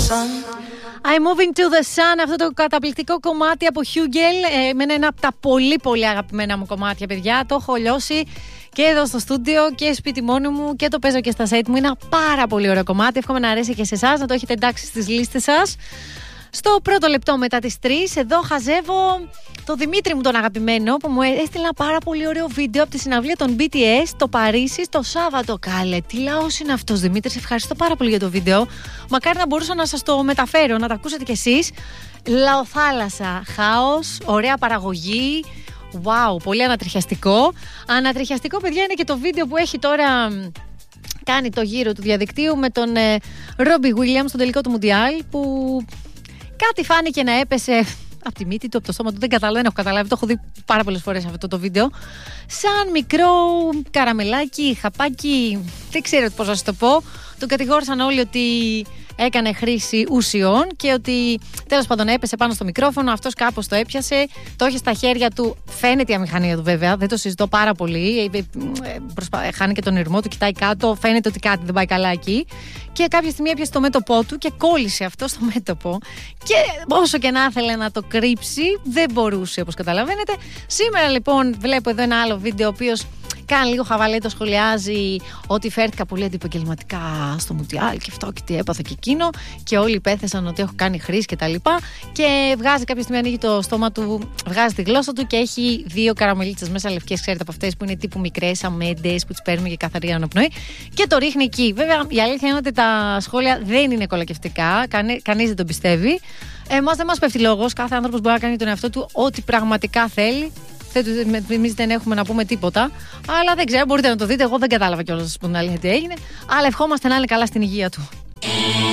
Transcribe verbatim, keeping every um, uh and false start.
I'm moving to the sun, αυτό το καταπληκτικό κομμάτι από Hugel. Εμένα είναι από τα πολύ πολύ αγαπημένα μου κομμάτια, παιδιά. Το έχω λιώσει και εδώ στο στούντιο και σπίτι μόνη μου και το παίζω και στα σετ μου. Είναι ένα πάρα πολύ ωραίο κομμάτι. Εύχομαι να αρέσει και σε εσάς, να το έχετε εντάξει στις λίστες σας. Στο πρώτο λεπτό μετά τις τρεις, εδώ χαζεύω το Δημήτρη μου τον αγαπημένο, που μου έστειλε ένα πάρα πολύ ωραίο βίντεο από τη συναυλία των μπι τι ες στο Παρίσι το Σάββατο. Καλέ, τι λαός είναι αυτός, Δημήτρη, σε ευχαριστώ πάρα πολύ για το βίντεο. Μακάρι να μπορούσα να σας το μεταφέρω, να το ακούσετε κι εσείς. Λαοθάλασσα, χάος, ωραία παραγωγή. Wow, πολύ ανατριχιαστικό. Ανατριχιαστικό, παιδιά, είναι και το βίντεο που έχει τώρα κάνει το γύρο του διαδικτύου με τον Ρόμπι Γουίλιαμς στον τελικό του Μουντιάλ, που κάτι φάνηκε να έπεσε από τη μύτη του, από το στόμα του. Δεν καταλάβω, δεν έχω καταλάβει. Το έχω δει πάρα πολλές φορές αυτό το βίντεο. Σαν μικρό καραμελάκι, χαπάκι, δεν ξέρω πώς να σας το πω. Τον κατηγόρησαν όλοι ότι έκανε χρήση ουσιών και ότι τέλος πάντων έπεσε πάνω στο μικρόφωνο. Αυτός κάπως το έπιασε, το είχε στα χέρια του. Φαίνεται η αμηχανία του, βέβαια, δεν το συζητώ πάρα πολύ. Προσπα... Χάνει και τον ηρμό του, κοιτάει κάτω. Φαίνεται ότι κάτι δεν πάει καλά εκεί. Και κάποια στιγμή έπιασε το μέτωπό του και κόλλησε αυτό στο μέτωπο. Και όσο και να ήθελε να το κρύψει, δεν μπορούσε, όπως καταλαβαίνετε. Σήμερα λοιπόν βλέπω εδώ ένα άλλο βίντεο, ο οποίος κάνει λίγο χαβαλέ, σχολιάζει ότι φέρθηκα πολύ αντιπαγγελματικά στο Μουντιάλ και αυτό και τι έπαθα και εκείνο. Και όλοι υπέθεσαν ότι έχω κάνει χρήση και τα λοιπά. Και βγάζει κάποια στιγμή, ανοίγει το στόμα του, βγάζει τη γλώσσα του και έχει δύο καραμελίτσες μέσα λευκές, ξέρετε, από αυτές που είναι τύπου μικρές αμέντες που τις παίρνουμε για καθαρή αναπνοή. Και το ρίχνει εκεί. Βέβαια, η αλήθεια είναι ότι τα σχόλια δεν είναι κολακευτικά. Κανεί, κανείς δεν τον πιστεύει. Εμάς δεν μας πέφτει λόγος. Κάθε άνθρωπος μπορεί να κάνει τον εαυτό του ό,τι πραγματικά θέλει. Εμείς δεν έχουμε να πούμε τίποτα. Αλλά δεν ξέρω, μπορείτε να το δείτε. Εγώ δεν κατάλαβα κιόλας, να πούμε, τι έγινε. Αλλά ευχόμαστε να είναι καλά στην υγεία του.